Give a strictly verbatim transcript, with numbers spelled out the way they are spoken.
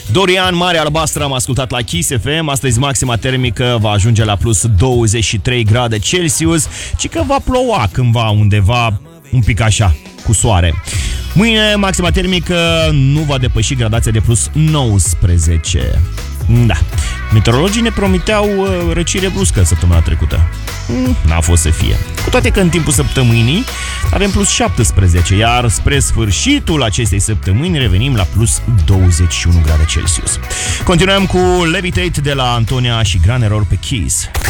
Dorian, Mare Albastră, am ascultat la Kiss F M. Astăzi maxima termică va ajunge la plus douăzeci și trei grade Celsius, ci că va ploua cândva undeva, un pic așa, cu soare. Mâine maxima termică nu va depăși gradația de plus nouăsprezece. Da, meteorologii ne promiteau uh, răcire bruscă săptămâna trecută. mm, N-a fost să fie. Cu toate că în timpul săptămânii avem plus șaptesprezece, iar spre sfârșitul acestei săptămâni revenim la plus douăzeci și unu grade Celsius. Continuăm cu Levitate de la Antonia și Gran Error pe Kiss.